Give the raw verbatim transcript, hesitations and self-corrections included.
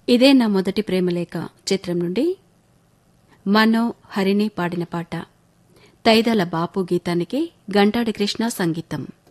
ఇదే నా మొదటి ప్రేమలేఖ చిత్రం నుండి మనో హరిణి పాడిన పాట తైదల బాపు గీతానికి గంటాడి కృష్ణ సంగీతం.